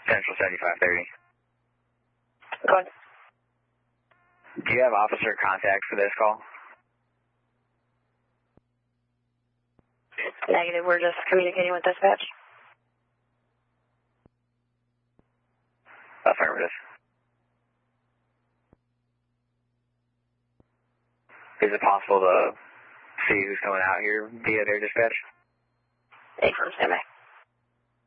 Central 7530. Go ahead. Do you have officer contact for this call? Negative. We're just communicating with dispatch. Affirmative. Is it possible to see who's coming out here via their dispatch? Affirmative. Stand by.